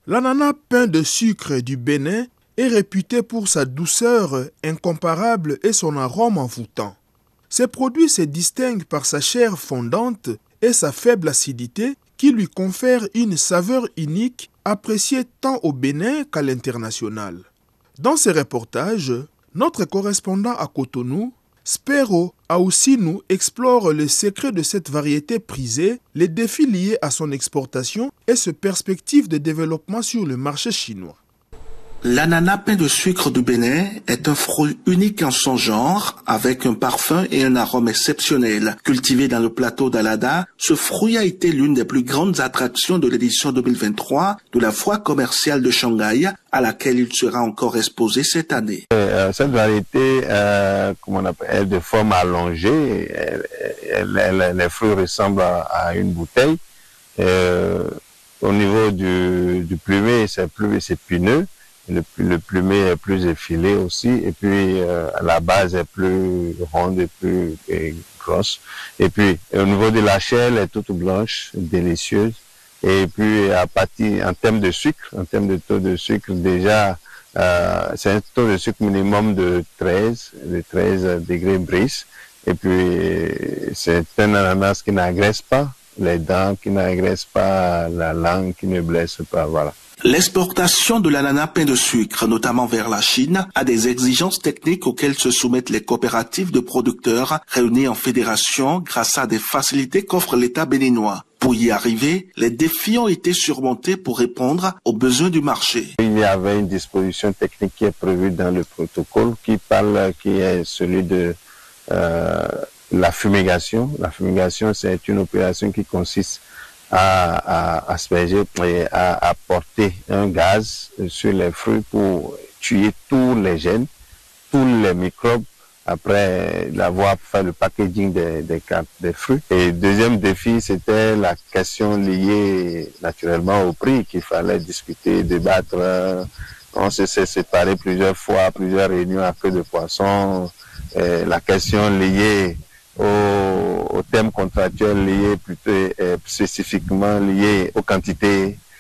L'ananas peint de sucre du Bénin est réputé pour sa douceur incomparable et son arôme envoûtant. Ces produits se distinguent par sa chair fondante et sa faible acidité qui lui confèrent une saveur unique appréciée tant au Bénin qu'à l'international. Dans ce reportage, notre correspondant à Cotonou, Spero Aoussinou, explore les secrets de cette variété prisée, les défis liés à son exportation et ses perspectives de développement sur le marché chinois. L'ananas peint de sucre du Bénin est un fruit unique en son genre, avec un parfum et un arôme exceptionnels. Cultivé dans le plateau d'Alada, ce fruit a été l'une des plus grandes attractions de l'édition 2023 de la foire commerciale de Shanghai, à laquelle il sera encore exposé cette année. Cette variété, est de forme allongée. Les fruits ressemblent à une bouteille. Au niveau du plumet, c'est plus épineux. Le plumet est plus effilé aussi, et puis la base est plus ronde et plus grosse. Et puis au niveau de la chair, elle est toute blanche, délicieuse. Et puis en termes de sucre, en termes de taux de sucre, déjà c'est un taux de sucre minimum de 13 degrés bris. Et puis c'est un ananas qui n'agresse pas les dents, qui n'agresse pas la langue, qui ne blesse pas, voilà. L'exportation de l'ananas peint de sucre, notamment vers la Chine, a des exigences techniques auxquelles se soumettent les coopératives de producteurs réunies en fédération grâce à des facilités qu'offre l'État béninois. Pour y arriver, les défis ont été surmontés pour répondre aux besoins du marché. Il y avait une disposition technique qui est prévue dans le protocole qui est celui de la fumigation. La fumigation, c'est une opération qui consiste à asperger et à apporter un gaz sur les fruits pour tuer tous les gènes, tous les microbes après l'avoir fait le packaging des fruits. Et deuxième défi, c'était la question liée naturellement au prix qu'il fallait discuter, débattre. On s'est séparé plusieurs fois, plusieurs réunions à queue de poisson. La question liée au thème contractuel lié plutôt spécifiquement lié aux quantités